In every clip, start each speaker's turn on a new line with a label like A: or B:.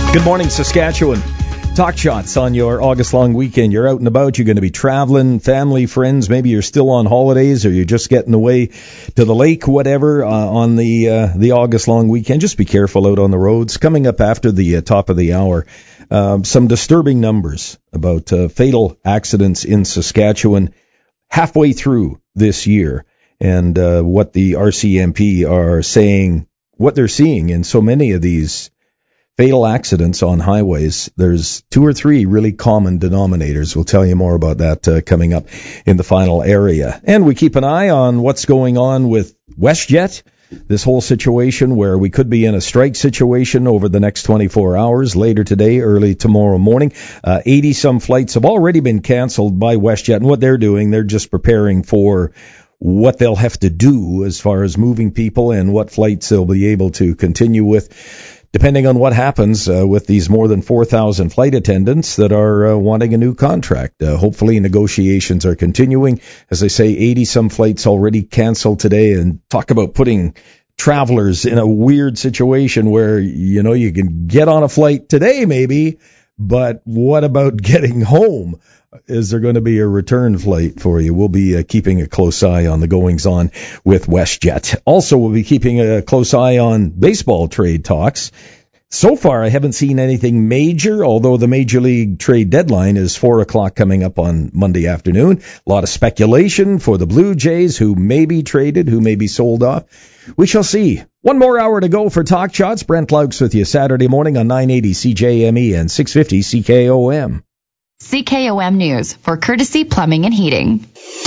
A: Good morning, Saskatchewan. Talk Shots on your August long weekend. You're out and about. You're going to be traveling, family, friends. Maybe you're still on holidays or you're just getting away to the lake, whatever, on the August long weekend. Just be careful out on the roads. Coming up after the top of the hour, some disturbing numbers about fatal accidents in Saskatchewan halfway through this year, and what the RCMP are saying, what they're seeing in so many of these fatal accidents on highways. There's two or three really common denominators. We'll tell you more about that coming up in the final area. And we keep an eye on what's going on with WestJet, this whole situation where we could be in a strike situation over the next 24 hours, later today, early tomorrow morning. 80-some flights have already been canceled by WestJet, and what they're doing, they're just preparing for what they'll have to do as far as moving people and what flights they'll be able to continue with, depending on what happens with these more than 4,000 flight attendants that are wanting a new contract. Hopefully negotiations are continuing. As I say, 80-some flights already canceled today, and talk about putting travelers in a weird situation where, you know, you can get on a flight today maybe, but what about getting home? Is there going to be a return flight for you? We'll be keeping a close eye on the goings-on with WestJet. Also, we'll be keeping a close eye on baseball trade talks. So far, I haven't seen anything major, although the Major League trade deadline is 4 o'clock coming up on Monday afternoon. A lot of speculation for the Blue Jays, who may be traded, who may be sold off. We shall see. One more hour to go for Talk Shots. Brent Plaux with you Saturday morning on 980 CJME and 650 CKOM.
B: CKOM News for Courtesy Plumbing and Heating.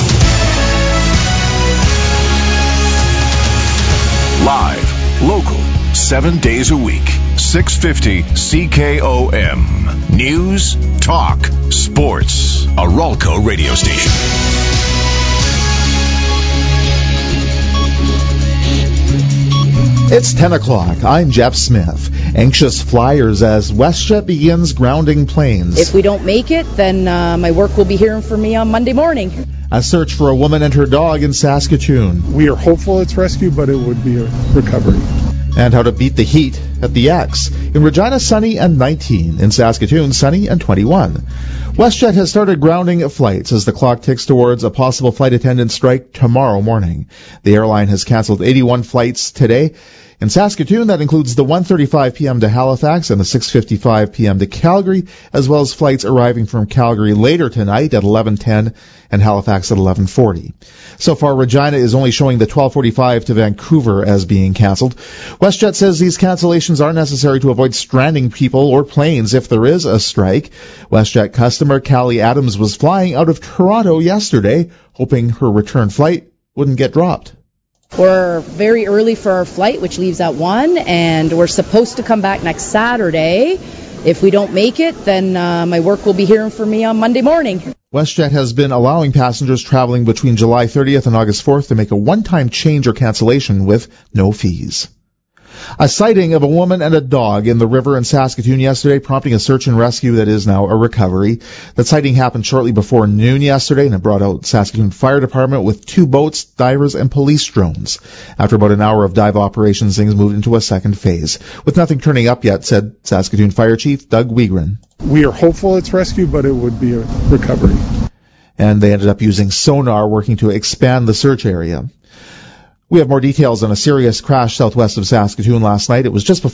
C: Live, local, 7 days a week, 650 CKOM. News, talk, sports. A Ralco radio station.
D: It's 10 o'clock. I'm Jeff Smith. Anxious flyers as WestJet begins grounding planes.
E: If we don't make it, then my work will be hearing from me on Monday morning.
D: A search for a woman and her dog in Saskatoon.
F: We are hopeful it's rescue, but it would be a recovery.
D: And how to beat the heat at the X. In Regina, sunny and 19. In Saskatoon, sunny and 21. WestJet has started grounding flights as the clock ticks towards a possible flight attendant strike tomorrow morning. The airline has canceled 81 flights today. In Saskatoon, that includes the 1:35 p.m. to Halifax and the 6:55 p.m. to Calgary, as well as flights arriving from Calgary later tonight at 11:10 and Halifax at 11:40. So far, Regina is only showing the 12:45 to Vancouver as being canceled. WestJet says these cancellations are necessary to avoid stranding people or planes if there is a strike. WestJet customer Callie Adams was flying out of Toronto yesterday, hoping her return flight wouldn't get dropped.
E: We're very early for our flight, which leaves at 1, and we're supposed to come back next Saturday. If we don't make it, then my work will be hearing from me on Monday morning.
D: WestJet has been allowing passengers traveling between July 30th and August 4th to make a one-time change or cancellation with no fees. A sighting of a woman and a dog in the river in Saskatoon yesterday, prompting a search and rescue that is now a recovery. That sighting happened shortly before noon yesterday, and it brought out Saskatoon Fire Department with 2 boats, divers, and police drones. After about an hour of dive operations, things moved into a second phase. With nothing turning up yet, said Saskatoon Fire Chief Doug Wiegren.
F: We are hopeful it's rescue, but it would be a recovery.
D: And they ended up using sonar, working to expand the search area. We have more details on a serious crash southwest of Saskatoon last night. It was just before